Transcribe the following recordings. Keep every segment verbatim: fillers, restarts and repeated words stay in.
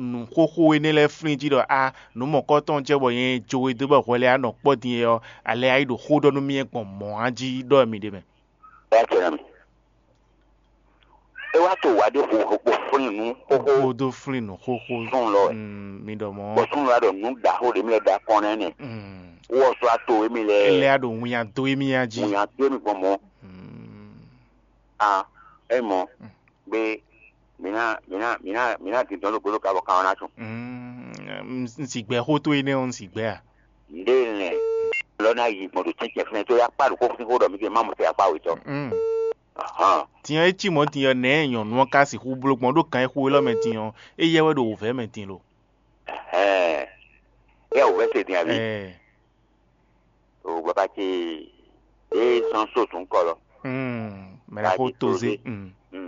nu xoxo ne le fli dzi do a nu mɔkɔtɔ tse bɔ ye tso do bɔ xɔle anɔ kpɔ di yɔ ale ayi do xo do nu mi gbɔ mɔ adzi do mi de me ya tena mi e wa to wa de ho ho po fli nu xoxo xo do fli nu xoxo sun lo mm mi do mɔ bo sun lo do nu da ho de mi da kon ne mm wo so ato mi le ele ado wuya do mi adzi mu ya to mi ko mo mm ah e mo be mina mina mina mina ti don lo ko ka ba ka na tun mm nsigbe xo to ene on nsigbe a nde ne lo na yi mo do tche fne to ya pa ko fun ko do mi ke ma mo se ya pa wi to mm aha tiɲɛ etsi mɔ tiɲɛ nɛ nyɔnua kasi ƒu bolo gbɔn ɖo kan ƒu lɔ mɛ tiɲɔ eye wɛ ɖo wòvɛ mɛ tiɲ lo. eh ya o vɛ se tiɲɛ bi ɛɛ o baba ti e san so tun kɔ lɔ mm mɛ ko toze mm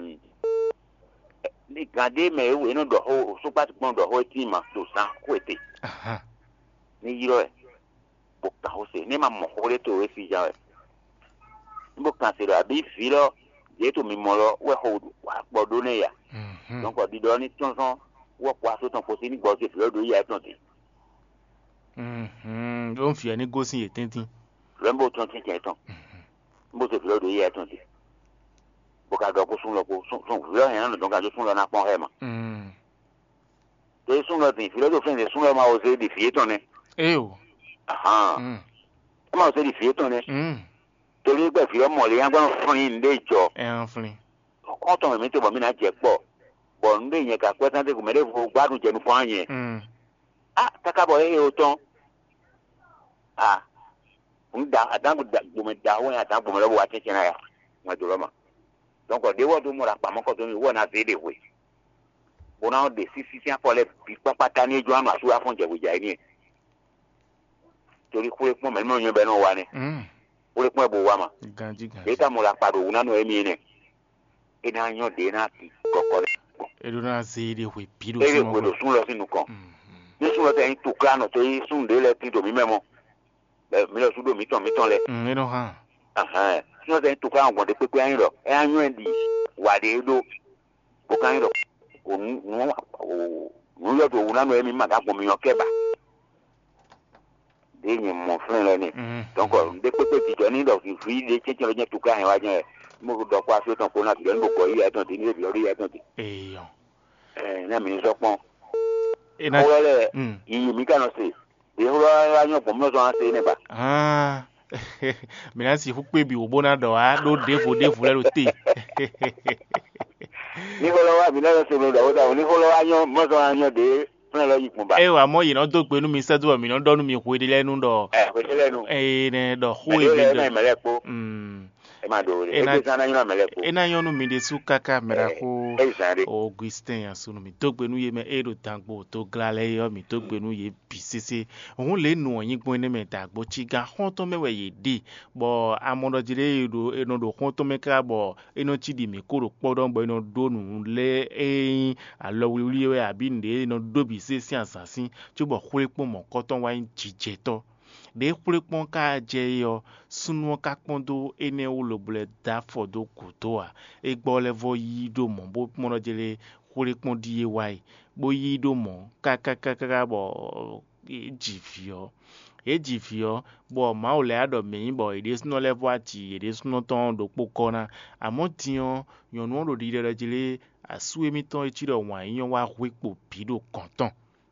ni gade mɛ ewu enu dɔ ho sopa ti gbɔn dɔ ho eti ma to san ko ete ni yirɔ yɛ o kan o se ne ma mɔ ko le to o fi ja yɛ n b'o kan se lɔ a bi fi lɔ je to mi mɔ lɔ wɛ ho wa kpɔ do ne ya donc ɔdi dɔ ni tɔnsɔn wɔ kɔ aso tɔn ko se ni gbɔ se fi lɔ do ya tɔn ti ló ń fi ẹni gósìn yè tíntín lɔ n b'o tɔn ti tiɲɛ tɔn n b'o se fi lɔ do ya tɔn ti bó ka dɔ ko sun lɔ ko sun sun fi lɔ yɛn lɔ dɔn ka jo sun lɔ na kpɔn hɛ ma to sun lɔ tin fi lɔ do fɛn de sun lɔ ma o se di fi tɔn ne ee o ahan ɛ ma o se di fi tɔn ne torí gbẹ fi ọmọ lè yan gbọ́n fún yín lè jọ. ẹran fún yín. kọ́ńtọ̀ mi tó bọ̀ mí náà jẹ pọ̀ bọ̀ ń lè yẹn ká pẹ́ sáńtẹ́ kùmẹ́rẹ́ fún gbádùn jẹnu fún àyẹn. a takabọ̀ ẹ̀ yóò tán a ń da àtàkùn gbòmẹ̀ da wọ́n yẹn àtàkùn gbòmẹ̀ lọ́wọ́ wa tẹ́tẹ́ náà yà wọ́n jọ lọ́mọ. donc déwọ́ tó múra pàmò kọ́ tó mi wọ́n náà fi dè wé. bọ́n náà dé sísí sí àpọ̀lẹ̀ bí pápátá ní ijó àná àṣùwà fún jẹ̀wéjà yẹn torí kúrẹ́ pọ́n mẹ́rin yẹn bẹ́ẹ̀ náà wà ní. Ule kwa bo wama. Ganji ganji. Beta mula pado unano emi ene. Ina nyo de na ki kokore. Edo na zede we pido sumo. Ede we sun lo sinu kan. Ni sun lo te yin tukra no te sun de le pido mi memo. Eh mi lo sudo mi ton mi ton le. Mm eno ha. Aha. Sun lo te yin tukra ngon de pepe ayin lo. E anyo endi wa de do. Bo kan lo. O nu o nu lo do unano emi ma ga po mi yan keba. Ni mon frère là ni donc de côté qui donne donc il vit les tchèques venir tout cas va dire mo do kwa so ton ko na bi mo ko yi aton ti ni bi ori aton ti eh yo eh na mi so pon e na o le yi mi kan se e ho ra yan po mo so an se ne ba ah mi na si fu pe bi obo na do a do defo defo le lo te ni ko lo wa mi na se lo do da ni ko lo wa yan mo so an yan de e wa mo yina do pe nu mi se do mi no do nu mi ko de lenu do eh ko de lenu eh ne do ho e bi do mm e ma do e ke sana yina melepo e na yonu mi de su kaka mera ko Augustin ya sunu mi to gbe nu ye me e do tangbo to glale yo mi to gbe nu ye bisese ohun le nu oyin gbon ne me dagbo chi ga hon to me we ye de bo amodo jire do eno do hon to me ka bo eno chi di mi ko ro podon bo eno do nu le e alo wi we abi nde eno do bi se si ansasin tí bo khule pon mo koton wa jije to de khule pon ka je yo sunu ka pon do ene wo lo bule da fo do kuto a e gbo le vo yi do mo bo mo no jele khule pon di e wa bo yi do mo ka ka ka ka bo e jifio e jifio bo ma o le ado mi bo e de sunu le vo ati e de sunu ton do pokona amo tian yon no do di de jele asu emi ton e ti do wa yan wa hwepo pido kontan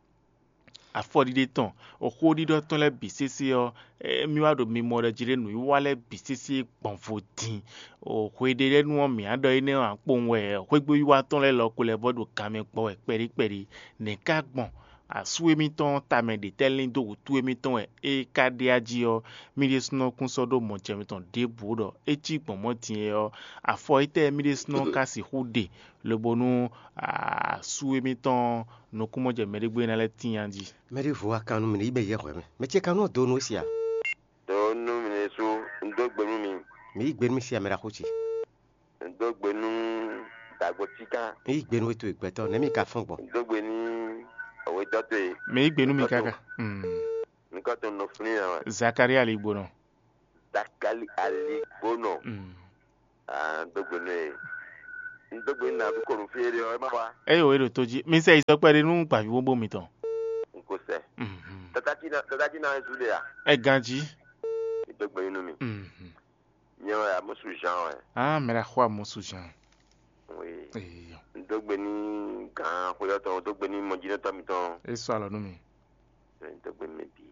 afɔdide tɔn oxodidɔ tɔn le bisese yɔ mi wa do mi mɔ ɖe dzi ɖe nu wa le bisese gbɔnfo din oxoede ɖe nuwɔ mi aɖɔ yi ne akpɔ ŋu xɔegbe yi wa tɔn le lɔ ko le bɔ do kame kpɔ kpeɖi kpeɖi neka gbɔn asu emi tɔn tame de tɛli do wotu emi tɔn e ka de adzi yɔ mi de sunɔ kunsɔ do mɔ tse mi tɔn de bo ɖɔ etsi gbɔmɔ tie yɔ afɔ yi tɛ mi de sunɔ kasi ƒu de lebonu asu emi tɔn nokumɔ dze mɛɖegbe na le tia dzi. mɛri vo akanu mi ibe ye xɔme mɛ tse kanu do no sia. do nu mi su ndo gbenu mi. mi gbenu mi sia mɛ ɖako tsi. ndo gbenu dagbo tsika. mi gbenu eto egbɛtɔ ne mi ka fɔn gbɔ. ndo gbenu owe dɔtɔ ye. mɛ gbenu mi kaka. nka to no funi na wa. Zakari ali gbono. Zakari ali gbono. ah ndo gbenu ye. ndogbe na bi ko fere o ma wa e o ero toji mi se iso pe nu pa bi wo bo mi tan nko se mhm tata ti na tata ti na su le ya e ganji ndogbe inu mi mhm nyo ya musu jean ah me la khwa musu jean oui eh ndogbe ni kan ko yo to ndogbe ni mo jina to mi ton e so alo nu mi ndogbe mi bi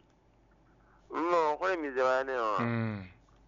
no ko mi ze wa ne o mm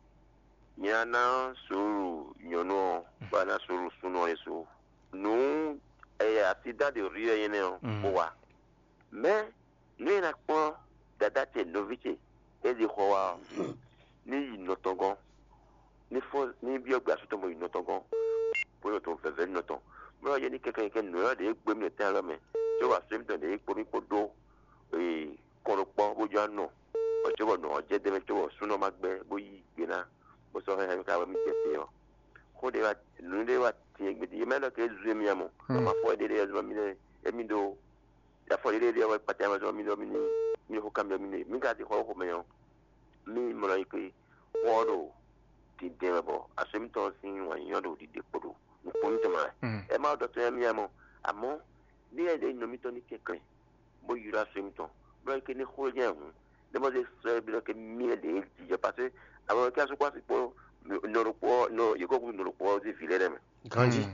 nyana suru nyono bana suru suno eso nu e atida de rie yene o wa mais ni na ko dada te novice e di ko wa ni notongon ni fo ni bi ogba so to mo notongon po to feve noton mo ye ni keke ke no de gbe mi te ara me jo wa sim to de ko mi ko do e ko ro po bo jo no o jo wo no je de me jo suno magbe bo yi gbena bo so he ka wa mi je yo ko de wa nu de wa ti gbe di me lo ke zu mi amo ma fo de de zo mi ne e mi do ya fo de de wa pata ma zo mi do mi ni mi ho kam mi ni mi ga di ho ho me yo mi mo like wo do ti de bo asim to sin wa yo do di de podo mo pon te ma e ma do te mi amo amo ni e de no mi to ni keke bo yura asim to bro ke ni ho je hu de mo de se bi ke mi de ti je passer avant que ça quoi c'est pour no repos no yo ko no repos de filer dem Ganji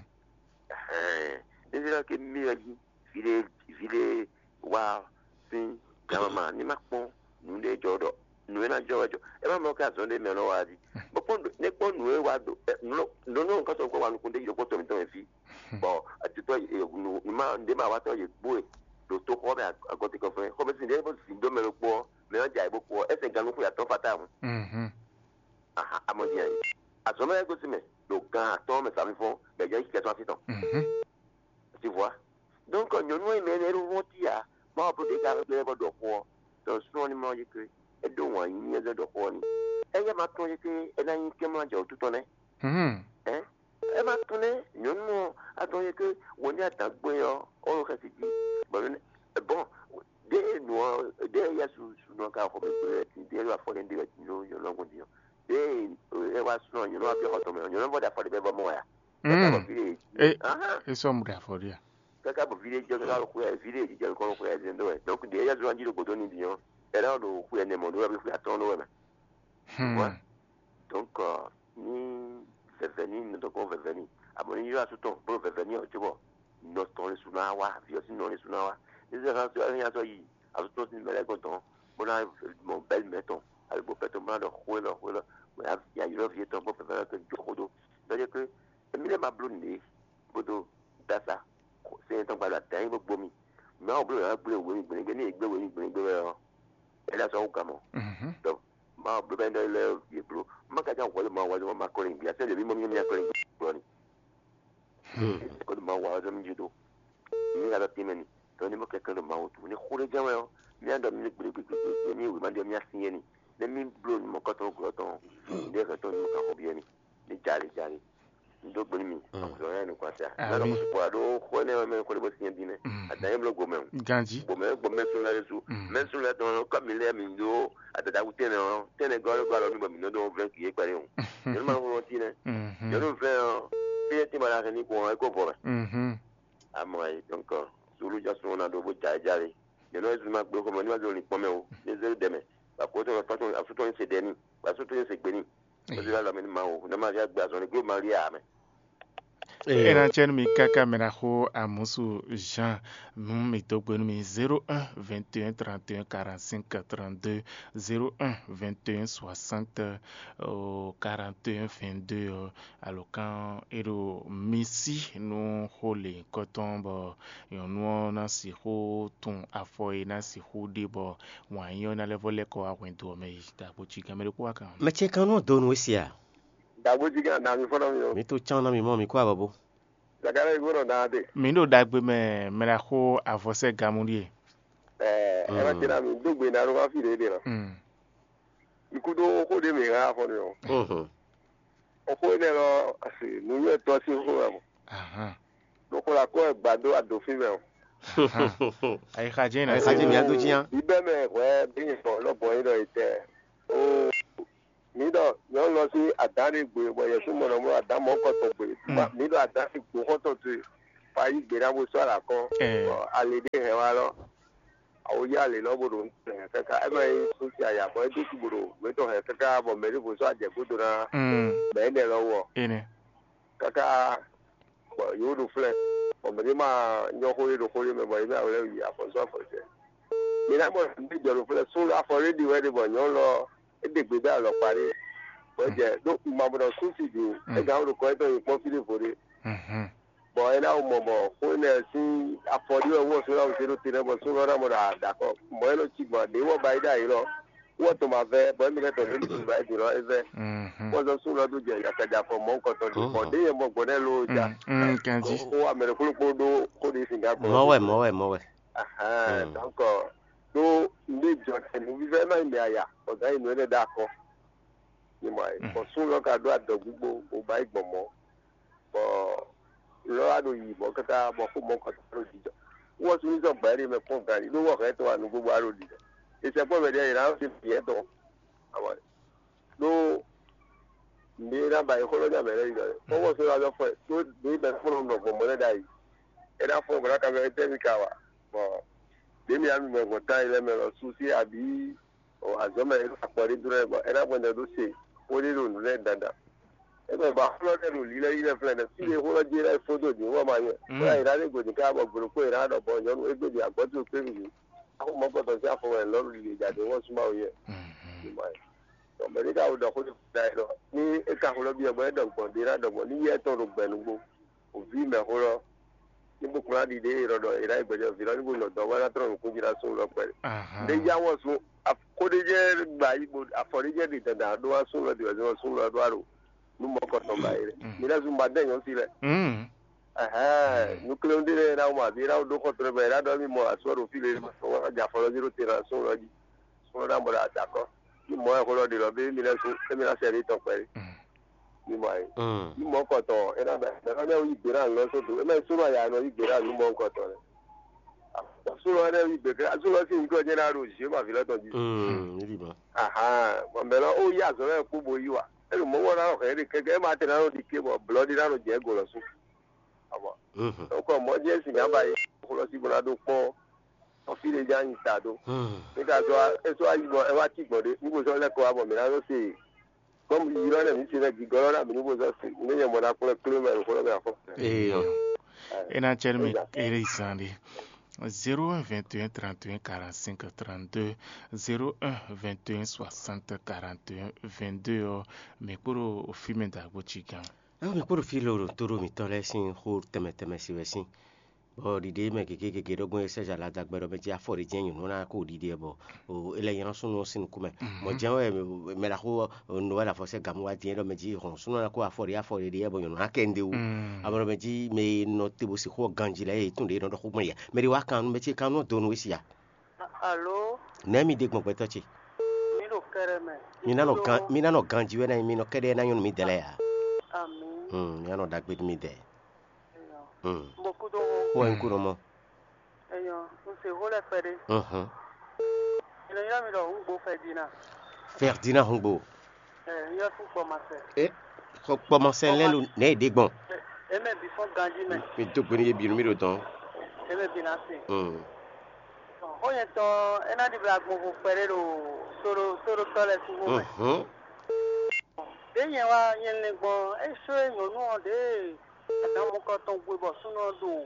eh déjà que mi filer filer wa sin kama ni makpon nu de jodo nu na jodo e ma mo ka so de me no wa di bo pon ne pon nu e wa do no no nka so ko wa nu kunde yo ko to mi to fi bo ati to e nu ma de ma wa to ye bo do to ko be agoti ko fe ko be sin de bo sin do me lo po me o ja e bo po e se ganu ko ya to fata mu mhm aha amodia azoma ego sime do gan aton me sabi fon be je ki to afitan mhm tu vois donc on nous e me ne ru tia ma po de ka be bo do po to so ni mo yike e do wan yin e do po ni e ya ma to yike e na yin ke ma jo tuto ne mhm eh e ma to ne nyun mo aton yike woni atagbo yo o ka ti di bo ne bon de no de ya su su no ka ko be ti de wa fo de de yo yo lo ngon eh e wa so you know abi hoto me you know boda for the bebo mo ya mm eh e so mu da for dia kaka bo village jo ka ko e village jo ko ko e zendo e donc de ya zo anjiro godo ni bion e ra do ku e ne mo do abi ku aton no we hmm donc ni c'est venu nous donc on va venir aboni yo asuton pour venir tu vois no ton le suna wa vi aussi non le suna wa les gens so rien so yi asuton ni me le goton bona mon bel meton al bo peto ma do khwelo khwelo ya yo vie to bo pe que jodo c'est-à-dire que mi le ma blonde bodo dasa c'est ton pas la taille bo bomi mais on bleu bleu oui bleu ni bleu oui bleu bleu et là ça au camo donc ma bleu ben le vie bleu ma ka jan ko ma wa ma ko rin bien c'est le mi mo mi mi ko rin bleu ni ko ma wa zo mi judo ni la timeni to ni mo ke kan ma o tu ni khore jan wa mi ando mi bleu bleu ni oui ma de mi asin ni le mi bleu mo ko to ko to de ka to ni ka ko bien ni ni jari jari ndo gbeni mi so ya ni kwa ta na ko ko do ko ne me ko le bo sin dine ata yem lo go men ganji go men go men so la su men so la don ko mi le mi ndo ata da ute ne o tene go go lo mi bo mi no do ven ki e pare o yo ma ko ti ne yo no ve o fi ti ma la ni ko e ko bo mhm amoi donc sulu ja so na do bo ja jare yo no zu ma gbe ko mo ni wa zo ni pon me o ni ze de me ba ko to fa to afuto ni se de ni ba so to ni se gbe ni o di la mi ma o na ma ya gba so ni go ma ri ame era chen mi kaka mera ho amusu Jean mi to gbenu mi zéro un vingt et un trente et un quarante-cinq quatre-vingt-deux zéro un vingt et un soixante quarante et un vingt-deux alokan ero misi no hole koton bo yo no na si ho ton afoi na si ho de bo wan yo na level le ko awento me da bo chi kamere ko aka me che kanu do no sia da bo jiga na mi folo mi mi to chan na mi mo mi kwa babo Zakara igoro na de. Mi no dagbe me me la ho avose gamurie. Eh, e ma tira mi dogbe na ro ma fi de de no. Mm. Ikudo ko de mi ga fo ni o. Mhm. O ko ne lo asi nu ye to si ko mo. Aha. Do ko la ko e gbado adofin me o. Ai khaje na Ai khaje mi ado jian. Ibe me we bi so lo bo yin do ite. O nídọ̀ yọ lọ sí àdáni gbé bọ̀yẹ̀ sí mọ̀nà mọ́ àdámọ́ kọ̀tọ̀ gbé nídọ̀ àdáni gbé kọ́tọ̀ tó fàyè gbéra bó sọ̀rọ̀ kan àlèdè ẹ̀ wá lọ àwọn yà lè lọ́bùrù ń tẹ̀ kẹ́kẹ́ ẹ bá yín tó ti àyàbọ̀ ẹ tó ti gbòòrò mẹ́tọ̀ ẹ̀ kẹ́kẹ́ bọ̀ mẹ́rin bó sọ àjẹkúdò náà bẹ́ẹ̀ dẹ̀ lọ́wọ́ kẹ́kẹ́ yóò dùn filẹ̀ ọ̀mọdé máa yọ kórè dùn kórè mẹ́bọ̀ yìí àwọn ẹ̀yìn àfọ̀sọ́ àfọ̀sẹ́ yìí bọ̀ ní ìjọba filẹ̀ sún afọ̀rédì wẹ́ẹ́dì bọ̀ yọ̀ lọ ẹ̀ẹ́dẹ̀gbé bẹ́ẹ̀ lọ parí ọjẹ́ ló mọ̀mọ́dọ̀ sún sì dùn ẹ̀gá olùkọ́ ẹ̀tọ́ yìí pọ́n fílẹ̀ fòrè bọ̀ ẹ̀ náà mọ̀mọ́ fún ẹ̀ sí afọ̀rí ọwọ́ sọ́ra òṣèlú tẹ̀lé bọ̀ sún lọ́dọ̀ mọ̀dọ̀ àdàkọ́ mọ̀ ẹ̀ ló ti gbọ̀n dé wọ́n bá yí dà yìí lọ wọ́n tó máa fẹ́ bọ́ ẹ̀mí lẹ́tọ̀ lórí ìgbà ìdùnnú ẹ̀fẹ́ wọ́n sọ sún lọ́dún jẹ ìyàkàjà fọ̀ mọ́ nǹkan tó dùn pọ̀ dé yẹn mọ̀ gbọ́dẹ́ ló jà ó wà mẹ́rin kúlùkù dó kó di sìgá gbọ́. mọ́wẹ́ mọ́wẹ́ mọ́wẹ́. dọ́kọ̀ tó ilé ìjọ ẹ̀mí fífẹ́ náà ìmẹ̀ àyà ọ̀gá ìnú ẹ̀ dá kọ́ ni mo àyè bọ̀ sún lọ́kà dó àdọ̀ gbogbo ò bá ìgbọ̀mọ́ bọ̀ lọ́wọ́dọ̀ yìí bọ̀ kẹ́kẹ́ bọ̀ fún mọ́ nǹkan tó ló dìjọ wọ́n tún ní sọ̀gbà ẹ̀rí mẹ́ fún gàrí ló wọ̀ fẹ́ tó wà ní gbogbo àrò dìjọ ìṣẹ́pọ̀ mẹ́rin ẹ̀yìn náà ṣe fi ẹ̀ tọ̀ àwọn ló ní nàbà ìkọlọ́jà mẹ́rẹ́ yìí lọ́rẹ́ wọ́n wọ́n sọ́ra lọ́fọ̀ ẹ̀ tó ní ibẹ̀ fún ọ̀nà ọ̀gbọ̀n mọ́lẹ́dà yìí ẹ̀ dá fún ọ̀gbọ̀n lákàmẹ́ ẹ̀ tẹ́míkà wà bọ̀ lèmi àmì mẹ́gbọ̀n tá ilẹ̀ mẹ́rọ sùn sí àbí àzọ́mẹ́ àpọ̀rí dúró ẹ̀gbọ́n ẹ̀ dàgbọ̀n tó ṣe ó nílò nílẹ̀ dandan ẹgbẹ́ ìbá ọlọ́dẹ lò lílẹ̀ yílẹ̀ fúnlẹ̀ náà sílé ìkọlọ́jì rẹ̀ fótó ní wọ́n máa yẹ wọ́n àyè ìdálé gbòdì káàbọ̀ gbòdòkó ìrànàbọ̀ ọ̀yọ́nù égbòdì àgbọ̀tò pérùwé àwọn ọmọkọ̀tọ̀ sí àfọwọ́ ẹ̀ lọ́rùn lè jáde wọ́n súnmọ́ òye ọmọdéka ọdọ kó lè da ẹ lọ ní ẹka kó lọ bí ẹgbẹ ẹdọgbọn dé ẹdọgbọn ní yẹ tọrọ gbẹnugbó òbí mẹkúrọ níbo kúrò àdìdé ìrọdọ ìrà ìgbẹjọ òfin níbo lọdọ wọn látọrọ nǹkó jìnnà sún lọ pẹ̀lẹ́ lẹyìn àwọn sún kódéjẹ gbà yíbo àfọdéjẹ di dandan àdó wa sún lọ di ọdún sún lọ ọdún àrò ní mọkọtọ báyìí rẹ nílẹ̀ sún bá dẹyàn sílẹ̀ nukilẹ ń délé náà wọn àbí náà dókọ tó bẹ ìrádọ mi mọ àsọrò fílẹ wọn àjà fọlọ zero tẹ̀ra sún lọ jí sún lọ náà mọ àjàkọ ní mọ ẹ̀kọ́ lọ́ọ́ dèrò bí mi lẹ́sùn ẹ̀mí láti ẹ̀rí tán pẹ̀lú ní mọ àyè ní mọ ọkọ̀tọ̀ ẹ̀rọ ẹ̀rọ náà yí gbéra lọ sódò ẹ̀mẹ́ sọ́nà àyà náà yí gbéra ní mọ ọkọ̀tọ̀ rẹ̀ sọ́nà náà yí gbéra sọ́nà sí nǹkan jẹ́ náà ròjì ṣé màfi lọ́tọ̀ jù. mọ̀mẹ́lá ó yí àzọ́ ẹ̀ kó bo yí wa ẹ̀rù mọ́wọ́ náà ọ̀kẹ́ ẹ̀rí kẹ́kẹ́ ẹ̀ máa tẹ̀ náà di ké bọ̀ bùlọ́dì náà jẹ́ ẹ̀gò lọ sùn. ọkọ̀ mọ́ jẹ́ sìn yàbá yìí kó lọ sí ibùdó pọ́n ọfíìlì jẹ́ àyìn tàdó nígbà tó ẹ̀sọ́ àyìnbọn ẹ wá tì gbọ̀dé níbo sọ lẹ́kọ̀ọ́ àbọ̀ mìíràn ló ṣe gbọ́n yìí lọ́nà mi ṣe lẹ́gì gan lọ́nà mi níbo sọ sí ní yẹn mọ̀dá kúnlẹ̀ kílómítà ìfọlọ́gbẹ̀ àfọ́. ina chelmi ere isandi zéro un vingt et un trente et un quarante-cinq trente-deux zéro un vingt et un soixante quarante et un vingt-deux mekporo ofime dagbo chigan awo mekporo filo toro mi tole sin ho teme teme si wesin bo dide me keke keke dogun ese jala dagbero me ti afori jenyu no na ko dide bo o eleyan sunu sin kume mo jenwe me la ko no wala fo se gamu ati do me ji hon sunu na ko afori afori de bo na kende u abro me ji me no te bo si ko ganjila e tunde no do ko me me ri wa kan me ti kan no do no isi ya allo na mi de gbon pe to chi mi no kere me mi na no kan mi na no ganji we na mi no kere na yun mi dele ya amen mm ya no dagbe mi de mm beaucoup de ouais nkuro mo eyan o se ho le pere mhm ile ya mi lo ngbo Ferdinand Ferdinand ngbo eh ya fu po ma se eh ko po mo se le lu ne de gbon e me bi fon ganji me mi to pe ni bi mi do tan e me bi na se mm o ye to e na di bla gbo pere ro soro soro to le fu mo mhm de yen wa yen le gbon e so e no no de àtàwọn kan tó ń gbé bọ̀ súnú ọdún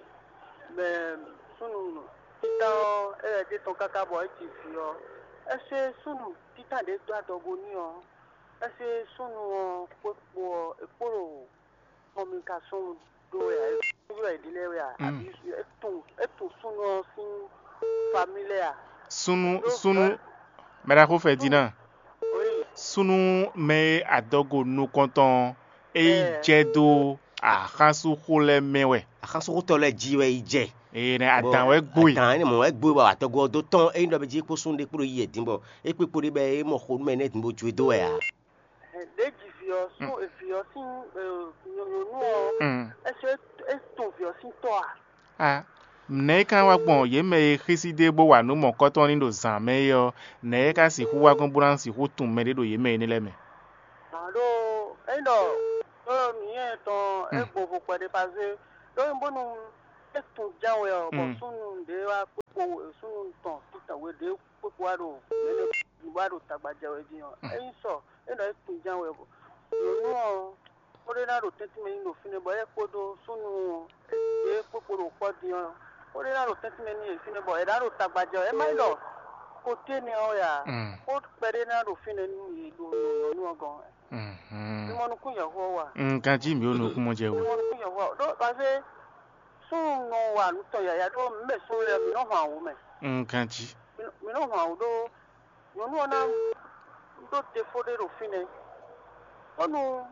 súnú títàn ẹ̀ẹ́dẹ́ tán kákábọ̀ ẹ̀ ti fi ọ ẹ ṣe súnú títàdé tó àdọ́gbò ní ọ ẹ ṣe súnú pípọ̀ èpòrò ọmọnìkà súnú do ẹ̀ ẹ̀rọ ìdílé rẹ̀ àbí ètò súnú sí famílẹ̀ à. súnú súnú mẹ́ta kó fẹ́ dínà súnú mẹ́ àdọ́gbò nù kọ́ntàn ẹ̀ jẹ́ do. Akasu kule mewe akasu to le jiwe ije e ne atan we gboi atan ni mo we gboi wa to go do ton e ndo be ji ko sunde kuro yi edinbo e pe pori be e mo ko me net mo ju do ya de ji fi o so e fi o sin no no e se e to fi o sin to a ah ne kan wa gbon ye me khiside bo wa no mo ko ton ni do zan me yo ne ka si hu wa gun buran si hu tun me de do ye me ni le me Eh non, non, mien ton e bo bo kwa de passer. Donc bon e ton jawe bo sunu de wa ko sunu ton tita we de ko kwa do le wa do tagba jawe di on. Eh so, e no e ton jawe bo. No ore na do teti me no fine bo e ko do sunu e ko ko do ko di on. Ore na do teti me ni fine bo e da do tagba jawe e mai do. Côté ne oya o pere na do fine ni do no no gan mhm ni mo nu kun yawo wa mm kan ji mi o nu kun mo je wo mo nu kun yawo do ba se so no wa nu to ya ya do me so le mi no ha wo me mm kan ji mi no ha wo do no no na do te fo de do fine onu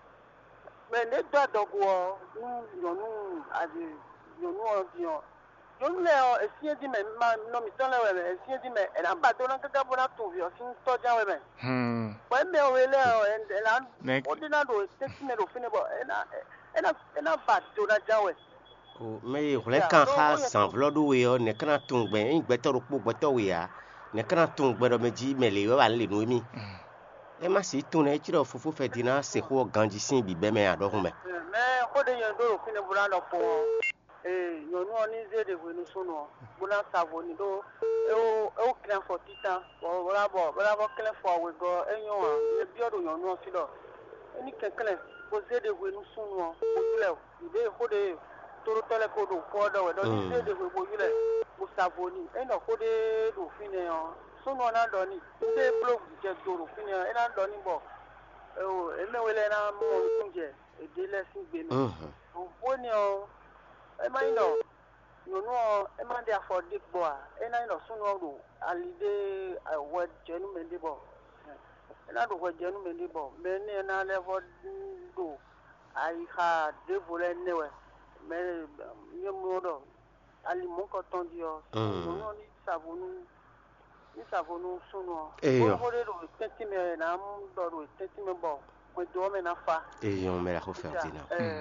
me ne do dogo nu yo nu azi yo nu o di o Yon le esi di me ma no mi ton le we esi di me e na ba do na kaka bona to vi o sin to ja we me hmm po me o le o e la o di na do test me do fine bo e na e na e na ba do na ja we o me o le kan ha san vlo do we o ne kana tun gbe in gbe to ro po gbe to we ya ne kana tun gbe do me ji me le we ba le no mi e ma si tun e chiro fufu fe di na se ko ganji sin bi be me ado hu me me ko de yen do fine bo na do po eh yonu oni zede wenu sono buna savoni do e o e o clean for tita o bora bo bora bo clean for we go enyo a e biodo yonu si do eni kenkele bo zede wenu sono o yule ide ko de toro tele ko do ko do we do zede we bo yule bo savoni e no ko de do fine o sono na do ni de blog je do do fine e na do ni bo e o e me wele na mo kunje e de lesin gbe mi o woni o e ma ino no no e ma dia for deep boy e na ino sunu do alide I word jenu mende bo e na do word jenu mende bo me ne na level do ai ha de vole newe me ye mo do ali mo ko ton dio no no ni savonu ni savonu sunu o ko de do teti me na mu do do teti me bo ko do me na fa e yo me la ko faire dina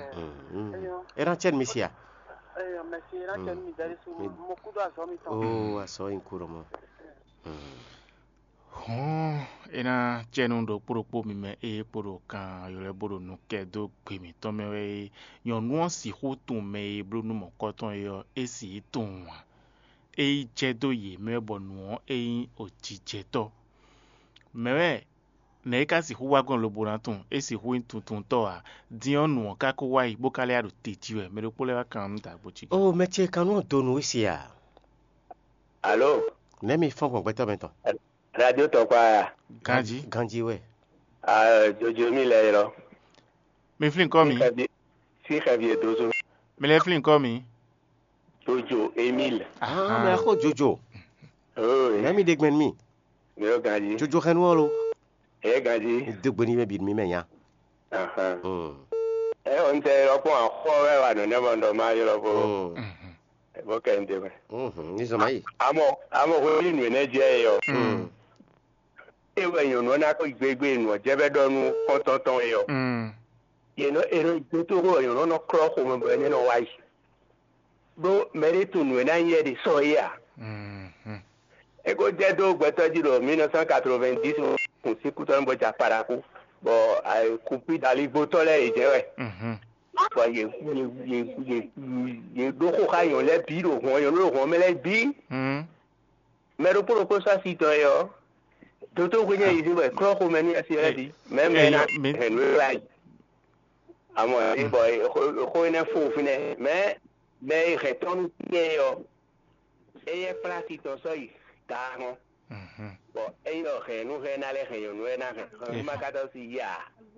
era chen misia eh merci na chen mi dari su mo kudo aso mi ton oh aso in kuro mo oh ina chenu do poropo mi me e poro kan yo le bodo nu ke do gbe mi to me we yon won si ho tun me bro nu mo ko ton yo e si tun wa e je do ye me bo nu e o ji je to me we ne ka si ho wa gon lo boran tun e si ho tuntun to a di onu ka ko wa igbo kale aro teji we me ro pole wa kan ta gbo chi oh me che kanu do nu isi ya allo ne mi fon gbe to bento radio to kwa ganji ganji we ah jojo mi le ro me flin ko mi si Javier dozo me le flin ko mi jojo Emile ah me ko jojo oh ne mi de gben mi me o ganji jojo kanu lo e ganji de gbeni me bi mi me ya aha mm e on te ro po akọ we wa no ne mo ndo ma yo ro po e bo ke nde me mhm ni so mai amo amo ko ni nu ne je yo mm e we yo no na ko gbegbe nu je be do nu ko ton ton yo mm ye no ero to ro yo no no kro ko mo be ni no wa do meritu nu na ye di so ya mhm e ko je do gbeto jiro nineteen ninety kun si ku to nbo ja paraku bo ai kupi dali botole ije we mhm bo ye ye ye ye do ko ka yo le bi ro ko yo ro ko me le bi mhm me ro pro ko sa si to yo do to ko ye ije we kro ko me ni asi le di me me na en we right amo e bo ko ne fu fine me me retorno yo e e platito soy ta no mhm bo e yo ge nu ge na le ge yo nu na ge ma ka to si ya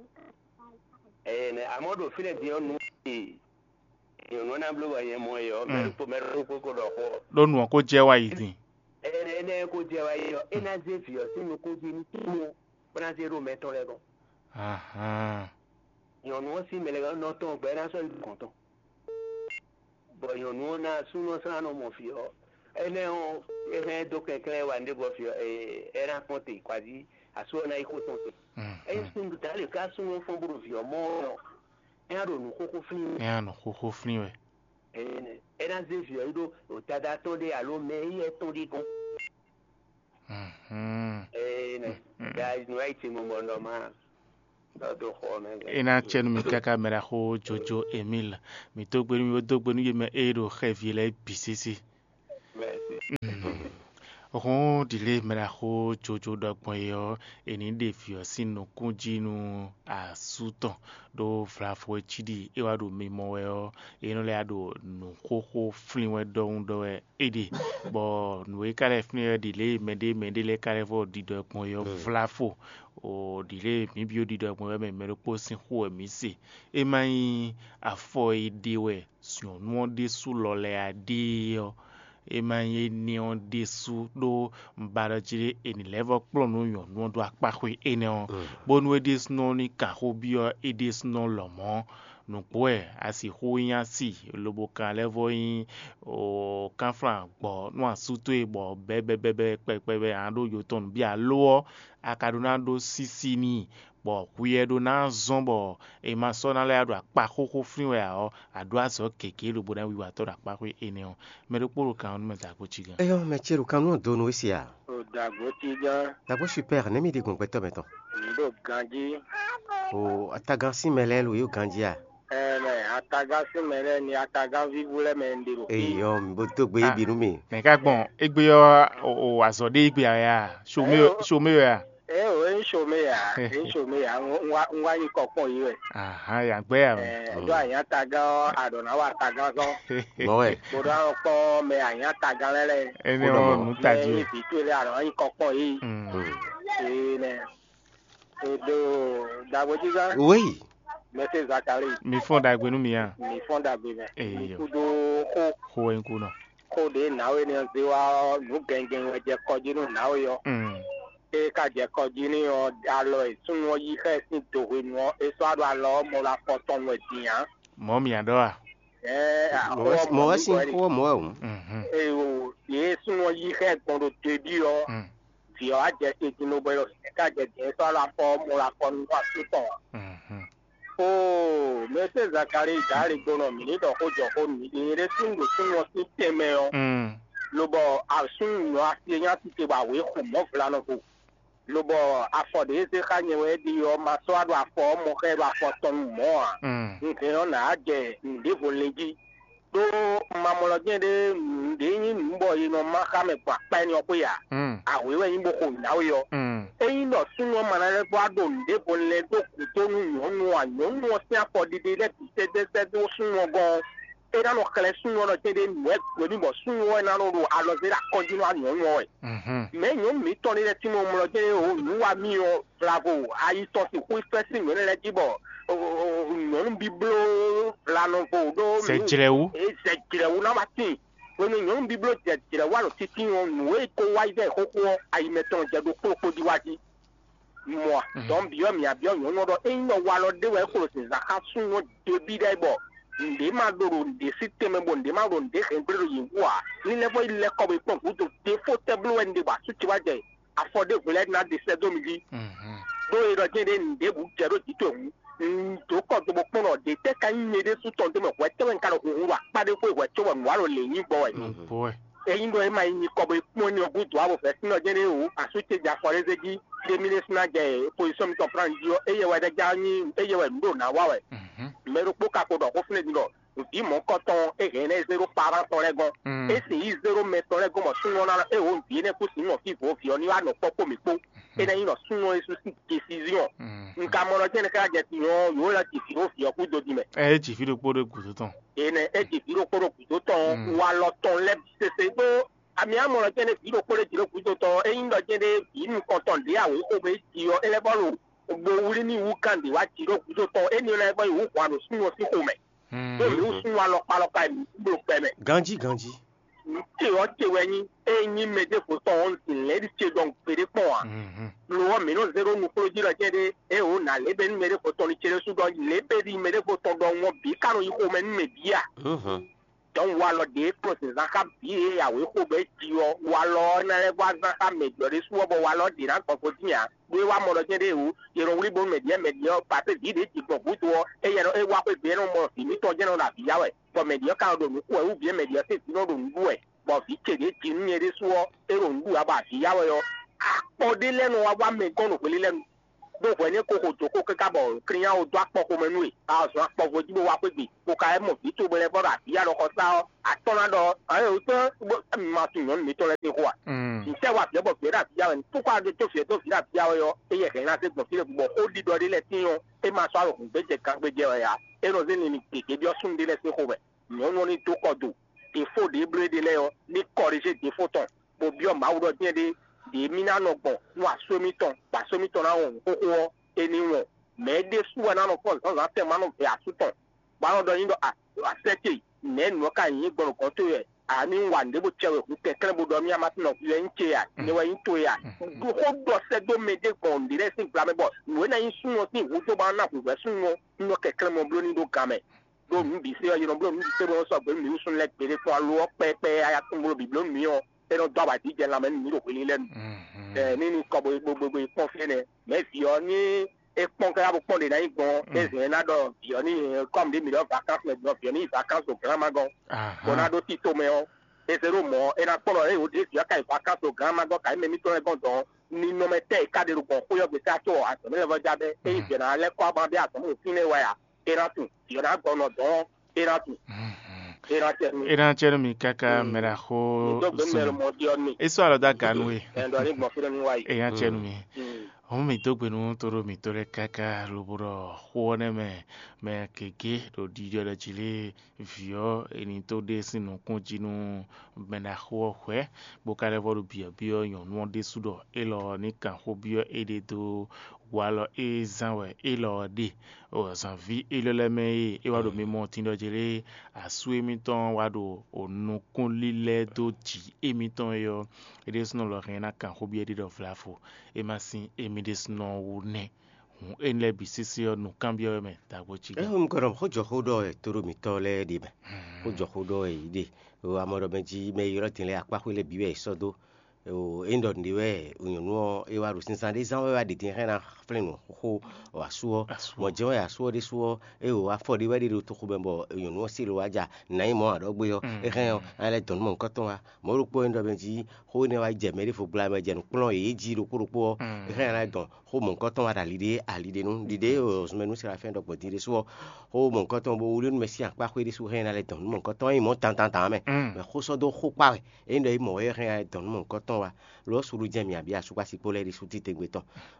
e ne amodo fine di onu yo no na blo wa ye mo yo me po me ro ko ko do ko do nu ko je wa yi tin e ne ne ko je wa yo e na je fi yo si nu ko ji ni tu ko na je ro me to le go aha yo no si me le go no to be na so il conto bo yo no na su no sa no mo fi yo ene o ene do ke kle wa ndi go fi e era conte quasi a sua na iko ton e sun do tale ka su no fo buru fi mo e aro no koko fini e ano koko fini we ene era ze fi do o tada to de alo me e to di kon mhm ene guys no ai ti mo mo no ma ina chenu mi kaka mera ho Jojo Emile mi to gbenu mi do gbenu ye me ero khevile bisisi Ron dile mera ho Jojo dogbon yo eni de fio sinu kunjinu a suton do frafo chidi e wa do memo yo eno le ado no koko flinwe don do edi bo no e kale flinwe dile mede mede le kale vo di dogbon yo frafo o dile mi bio di dogbon yo me mero po sin ho mi se e mai afo idewe sion no de su lo le ade yo Emanye ni on desu do mbara jire eni level kplo no yon no do apakwe ene on bonwe des no ni ka hobio e des no lomo no poe asi ho yan si lobo kan level yin o kan fran gbo no asuto e gbo bebe bebe pepe ando yo ton bi alo akaduna do sisi ni bo kuyedo na zombo e masona le ado apa koko frinwe a ado aso keke lo bodan wi wa to apa ko ene o me do poro kan no meta ko chiga eh yo me chiru kan no do no isi a o da go chiga da bo super ne mi di gun peto meto ndo ganji o atagan si melelo yo ganji a eh me atagan si mele ni atagan vivule me ndiro eh yo mbo to gbe bi nu mi me ka gbon egbe yo o aso de igbe ya show me show me ya eh o en show me ya en show me ya nwa nwa yin kokon yi we aha ya gbe ya eh do ayan taga adona wa taga so mo we bo da ko me ayan taga lele ene o mu taji bi to le adona yin kokon yi mm eh ne e do da go jiga oui Monsieur Zakari mi fon da gbe nu mi ya mi fon da gbe me eh yo kudo ko ho en ku no ko de nawe ni ziwa nu gengen we je ko jinu nawe yo mm e ka je ko jini o alo e tun wo yi fe sin to we no e so ado alo mo la ko ton we tian mo mi ado a eh mo wa sin ko mo o mhm e o ye sun wo yi fe gbon do te bi o mm ti o a je ke jinu bo yo ka je je so la ko mo la ko nu wa su ton mhm oh Monsieur Zakari dari gono mi ni do ko jo ko mi ni re sun do sun wo si teme o mm lobo asun no ati yan ti te ba we ko mo fla no ko lobo afode se khanye we di o ma so ado afo mo ke do afo ton mo a mm nke o na aje ndi vo leji do mamolo gende ndi yin mbo yi no ma ka me pa pa ni opo ya mm awe we yin bo ko na we yo mm eyin no sun o ma na le bo ado ndi vo le do ku to nu yo nu a yo nu o si afode de le ti se de se do sun o go era no kele sun o no tede mu e ko ni bo sun o na no ro alo ze ra continue an yo yo e mhm me yo mi to ni le ti mo mo je o nu wa mi o bravo ayi to si ku first mi le jibo o no biblo plano bo do se jirewu e se jirewu na mati we no yo biblo je jirewu lo titi o nu e ko wa ide ko ko ayi meton je do ko ko diwaji mo don bi o mi abi o yo no do e no wa lo de we ko se za ka sun o de bi dai bo ndi ma doro ndi système bon ndi ma do ndi entre yingwa ni le boy le ko be pon futo de fo tableau ndi ba su ti waje affordé vle na de se do mi mhm do e do jende ndi bu jero ti to mu to ko to bo pon no de te kan ni de su ton de mo wa te wen kan ko wa pa de ko wa to wa wa le yin bo wa boy eyin do e ma yin ko be pon ni ogun to abo fe sino jende o asu ti ja for ezeji de ministre je position to prend dio e ye wa de ja ni e ye wa ndo na wa wa mhm mero poka ko do ko fune dilo di mo koton e gene zero para to legon e si zero me to legon mo sunwo na e o bi ne ko si no fi fo fi oni wa no popo mi po e na yin no sunwo e su si decision nka mo ro jene ka je ti yo yo la ti fi o fi o ku do di me e ji fi do podo ku to ton e ne e ti fi ro ko ro ku do ton wa lo ton le se se do ami amo ro jene fi ro ko le ti ro ku do ton e yin do jene fi nu koton de awe ko be ti yo ele bolu gbo wuri ni wu kan de wa ti ro ku do ton e ni le bo iwu kwa do sunwo si ko me mm do mi sun wa lo pa lo ka mi gbo pe me ganji ganji ti o ti we yin e yin me de ko ton tin le di ti don pere pon a mhm lo mi no zero nu ko ji lo je de e o na le be ni me de ko ton ni chere su do le be di me de ko ton do won bi kanu yi ko me ni me bi a mhm don wa lo de process za ka bi e awe ko be ti o wa lo na le wa za ka me do re su bo wa lo di na ko ko ti ya we wa mo lo je de o ye ro ri bo me die me die pa pe di de ti ko bu to e ye no e wa pe be no mo fi mi to je no na bi ya we bo me die ka do mi ku e u bi me die se ti no do ndu e bo fi ke de ti ni re su o e ro ndu aba fi ya we yo o de lenu wa wa me ko no pe lenu donc wani ko ko to ko ka bo kriya o do apo ko menu e a so apo fo jibo wa pe gbe ko ka e mo bi to bele bora ya lo ko sa atona do ayo to ma tu non mi to le ko wa nse wa pe bo pe da ya ni to kwa de to fi to fi da ya yo e ye ke na se gbo fi gbo o di do de le tin yo e ma so aro kun be je kan be je ya e no ze ni ni ke bi o sun de le se ko be no no ni to ko do défaut de blé de leo ni corriger défaut ton bo bio ma wo bien de de mina no bon no asomi ton ba somi ton na won ko ko eni won me de su na no ko so za te ma no e asuton ba no do yin do a asete ne no ka yin gboro ko to ye ani wa de bo chewe ku te kre bo do mi amati no ye nche ya ni wa yin to ya do ko do se do me de kon dire sin blame bo we na yin su no tin wo to ba na ku we su no no ke kre mo blo ni do game do mi bi se yo no blo mi se bo so be mi usun le pere to alo pepe aya tun blo bi blo mi o e no do ba ti je la me ni ro pe ni lenu eh ni ni ko bo bo bo ko fe ne me fi o ni e pon ka bo pon de na igbon e se na do fi o ni comme de mi do vacances me do fi o ni vacances au grand magon ko na do ti to me o e se ro mo e na polo e o de fi ka vacances au grand magon ka me mi to e gon don ni no me te ka de ro ko ko yo gbe ta to a so me le va jabe e je na le ko ba bi a so mo fi ne wa ya era tu era gono don era tu era termi era termi kaka meraho eso alo da ganwe endo ari mo fira ni wai era termi o mi to gbenu toro mi tore kaka loboro huone me me keke do dijo da chile vio eni to de sinu kunjinu menaho hwe bokare vodu bio bio yon won de sudo elo ni kan ho bio ede do walo e zanwe elo de o zanvi elo le me e wado mi mo tindo jere asu emiton wado onukun lile do ji emiton yo ede sino lo rena kan ho bio ede do flafo e masin emi de sino wune en le bisisi o nu cambio me ta bochi e um korom hojo hodo e toro mi tole di be hojo hodo e ide o amoro benji me yoro tin le apa ko le biwe sodo o endo ndiwe unyonu e waru sinsan de zan wa de tin rena flenu ho o asuo mo je wa asuo de suo e o afo de we de to ko bembo unyonu si lo aja nai mo adogbo yo e ren ale ton mo nkan ton wa mo ro po endo benji ho ne wa je me de fo bla me je nu plon e ji ro ko ro po e ren la don ho mo nkan ton wa dalide alide nu dide o so menu sera fin dogbo din de suo ho mo nkan ton bo uri nu me si apa ko de su ren ale don mo nkan ton e mo tan tan tan me me ho so do ho pa e endo e mo e ren ale don mo nkan ton wa lo suru jemi abi asuka si pole ri suti tegbeton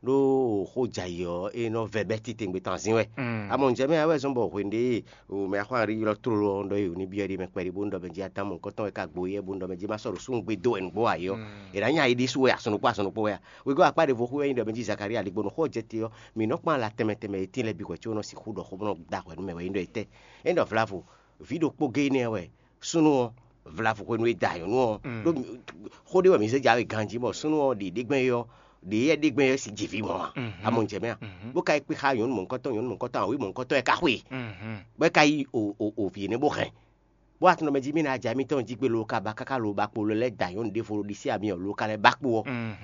lo ho jayo e no verbeti tegbeton sinwe amon jemi awe zombo wende o me akwa ri lo tro ndo yi ni biari me kweri bundo benji atamo koton e ka gboye bundo benji ma soro sun gbe do en gbo ayo e ra nya idi suwe asunu pa asunu po ya we go apade vo hu ndo benji zakaria ligbo no ho jeti yo mi no pa la temeteme e tin le bi ko chi ono si hudo ho no da ko me we ndo ete end of love video po gene we sunu vlafu ko no dayo no do khode wa mi se jawe ganji mo sunu di digben yo di ye digben yo si jivi mo amon jeme bo kai pe ha yon mo nkan ton yon mo nkan ton wi mo nkan ton e ka hwe bo kai o o o fi ne bo khen bo atno me jimi na jami ton jigbe lo ka ba kaka lo ba po lo le dayon de foro di si ami o lo ka le ba po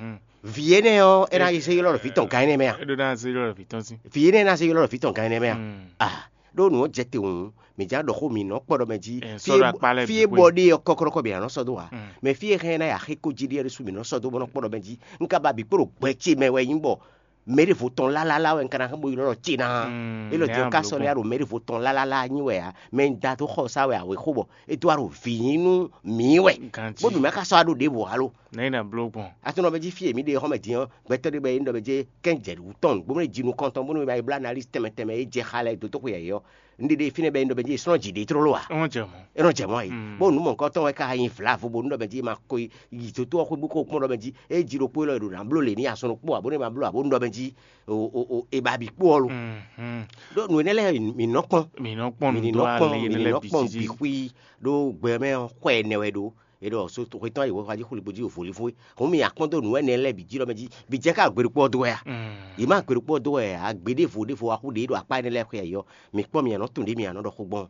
viene yo era ye se yo lo fi ton kan ne me do na se yo lo fi ton si viene na se yo lo fi ton kan ne me ah do no jete un mi ja do ho mi no podo meji fie body okokoroko bi no so do wa me fie hen na ya heko jidi re su mi no so do no podo meji nka ba bi pro gbe chi me we yimbo meri voton la la la we nkana hambo yoro china elo je ka so le aro meri voton la la la nyi we a me nda to ho sa we a we khobo e to aro vinu mi we bo du me ka so ado de bo halo na ina blog bon atuno meji fie mi de ho me dian betere be ndo meji kenje uton bo me jinu konton bo no be bla na list temeteme e je khale do to ko ye yo ndi de fine be ndo beji so jide tro lo wa on jemo e no jemo ai bo nu mo konton we ka yin flavu bo ndo beji ma ko yi to to ko bu ko mo ndo beji e jiro po lo do na blo le ni aso po abo ni ma blo abo ndo beji o o e ba bi po lo mhm do nu ne le mi no pon mi no pon mi no pon mi no pon bi hui do gbe me ko e ne we do e do so to tan iwo faji khuli boji ofoli fun o mi akon do nu ene le bi jiro meji bi je ka gbere po do ya i ma gbere po do ya agbede fo de fo akude do apa ne le ko yo mi po mi no tun de mi ano do kogbon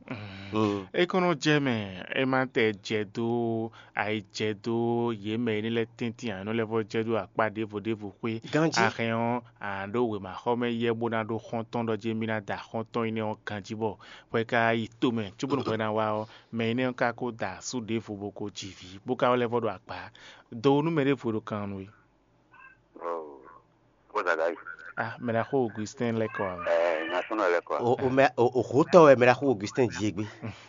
e kono jeme e ma te jedo ai jedo ye me ni le tintin ano le vo jedo apa de fo de fo pe areon ando we ma ho me ye bona do khonton do je mi na da khonton ni on kanjibo pe ka i to me chubun ko na wa me ni ka ko da su de fo boko ji buka ole vodo akpa do nu mere furu kanwe oh boda dai Ah, me la ho Augustin le quoi. Eh, national le quoi. O o me o o hoto e me la ho Augustin Diegbe.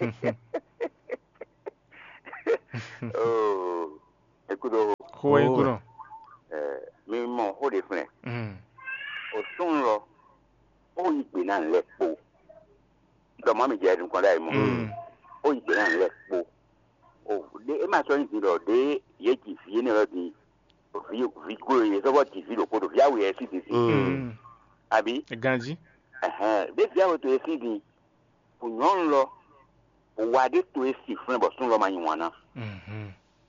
Oh. Écoute. Ho écoute. Eh, mi mo ho de fune. Mm. O sun lo. O igbe na le po. Do mo mi je dun kan dai mo. Mm. O igbe na le po. O de e ma so ni lo de ye ti fi ni lo di. Vi vi go ye so what ti fi lo ko do via we si ti si. Mm. Abi. Ganji. Eh, de via we to e si di. O nyon lo. O wa de to e si fun bo sun lo ma yin wana. Mhm.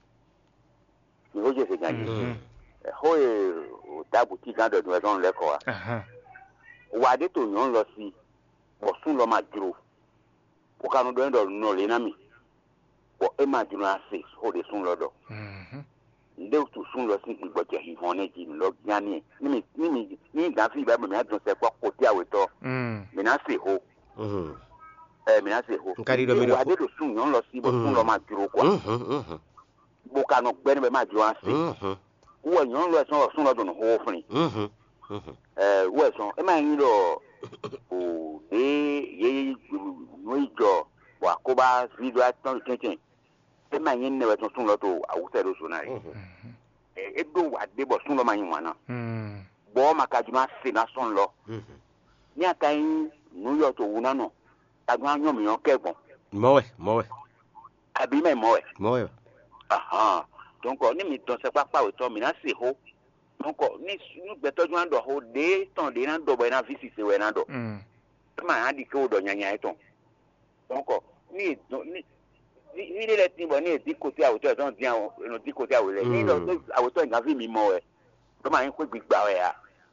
Ni o je se ganji. Mhm. Ho e o da boutique ga do do don le ko wa. Aha. Wa de to nyon lo si. Bo sun lo ma duro. O ka no do ndo no le na mi. Bo e ma duro ase ho de sun lo do. Mhm. Nde o tu sun lo si gbigbo je hi hon ne ji lo gani. Ni mi ni mi ni ga fi ba mi adun se po ko ti awe to. Mm. Mi na se ho. Mhm. Eh mi na se ho. Nkari do mi do. Wa de to sun nyon lo si bo sun lo ma duro kwa. Mhm. Mhm. Bo ka no gbe ni be ma duro ase. Mhm. Wo nyon lo so sun lo do no ho fun. Mhm. Mhm. Eh wo so e ma yin lo o de ye no ijo wa ko ba video aton tintin e ma yin ne wa tun sun lo to awuse do so na ri e e do wa de bo sun lo ma yin wa na Mm. bo ma ka juma se na sun lo Mhm. ni aka yin nu yo to wu na no tagbon anyo mi yon kegbon Mowe, mowe, abi me mo e mowe. aha donc ni mi don se papa o to mi na se ho donc ni ni gbe toju an do ho de ton de na do bo na visit se we na do Mm. ma adi ko do nyanya eton donc ni ni ni le tin bo ni di ko ti awuto don di awon no di ko ti awule ni do awuto nga fi mi mo e to ma yin ko gbigba we ya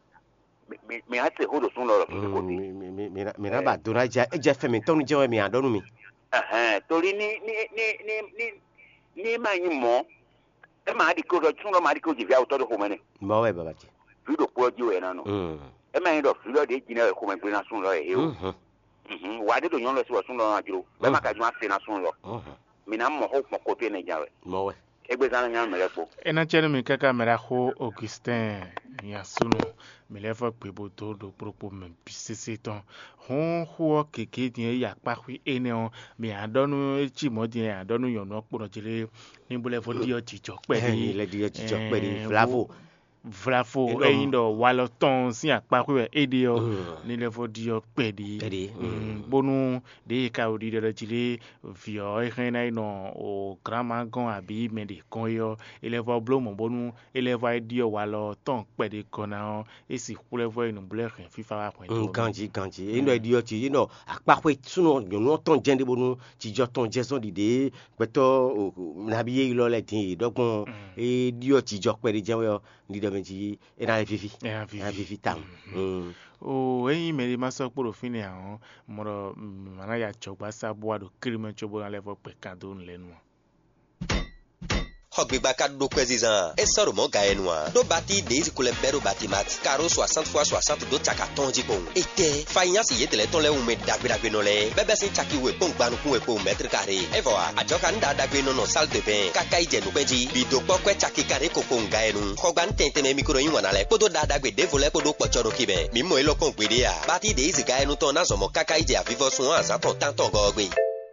mi mi a se ho do sun lo ko ti Mi mi mi mi na ba dora ja e je femi tonu je we mi adonu mi. eh torí ni ni ni ni ni ni ma yin mo e ma adi ko do sun lo ma adi ko ji fi awuto do ko me ni Mowe baba ji. fi do ko ji we na no Mhm. e ma yin do fi lo de jina e ko me pe na sun lo e o Mhm. mhm wa de do yon lo si wo sun lo na jiro be ma ka juma se na sun lo Mhm. mi na mo ho ko te ne jawe Mowe. egbe sana nya me lepo Ena chene mi kaka me la ho Augustin ya sunu me le fa pe bo to do propo me pisese ton hon ho keke din ya pa hui ene on me adonu chi mo din adonu yon no poro jele ni bo le fo di o chicho pe Eh, di le di chicho pe di flavo. Vlafo Edo- eyin do walo ton si apa ku e de o Mm. ni le fo di o pe di Pe di, mm. bonu de ka o di de jile vio e hena no o grama gon abi me de kon yo ele fo blo mo bonu ele fo di o walo ton pe de kona o e si ku le fo inu ble rin fifa wa pon Mm, ganji ganji ino idioti ino akpakwe suno yono ton jende bonu ti jo ton jeson dide peto na biye ilo le tin dogbon e idioti jo pe de jewo ni de meji e na fifi e ha na fifi tam. Mm. o eyin me ma so poro fini awon moro mana ya chogba sabu ado kirime chobo na le fo pe kan do nlenu Hogbegba ka do kwezizan. E soro mo ga enwa. Do bati dezi kule bero bati mat. Karo soixante fois soixante do chaka tonji pon. Ete, fayansi yetele ton le ume dagbe dagbe no le. Bebe se chaki we pon gbanu kun we pon mètre carré. E voa, ajoka nda dagbe no no salle de bain. Kaka ije no peji. Bido pokwe chaki kare koko nga enu. Hogban tente me mikro yin wana le. Podo da dagbe devole podo pochoro kibe. Mi mo elo kon gbede ya. Bati dezi ga enu ton na zomo kaka ije avivo sun an zaton tanton gogbe.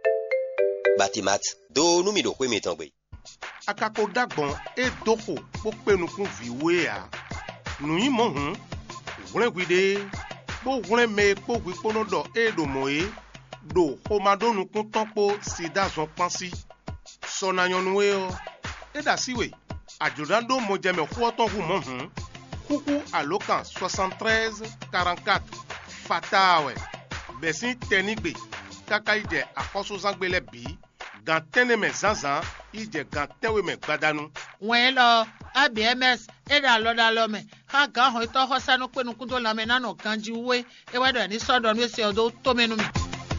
Bati mat. Do nu mi do kwe mi tangbe. Akako dagbon e doko po penukun viwe a nuyin mo hun wren gwide po wren me po gwi pono do e do moe do ho madonu kun ton po sida zon pansi sona yonwe o e da siwe ajodando mo jeme ho ton hu mo hun kuku alokan soixante-treize quarante-quatre fatawe besin tenigbe kaka ide akoso zangbele bi gantene me zanzan ije gantewe me gbadanu wen lo abms era lo da lo me ha ga ho to ho sanu penu kun to la me na no kanji we e wa do ni so do ni se odo to menu mi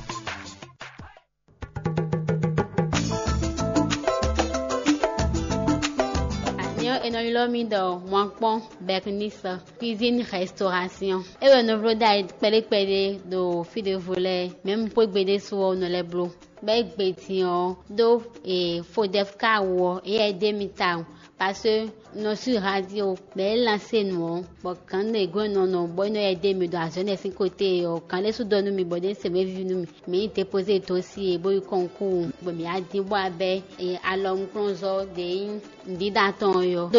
Eno lomi do wankpon beknisa cuisine restauration e we no bro dai pele pele do fi de voler même po gbede so no le bro be gbe ti on do e fo def ka wo e de mi ta parce que nos sur radio ben lancer nous bon quand les gars non non bon nous aider me dans zone cinq côté quand les sous donne me bon c'est me vu nous mais te poser aussi bon concours bon me a dit bois ben et alors on close de dit d'attendre yo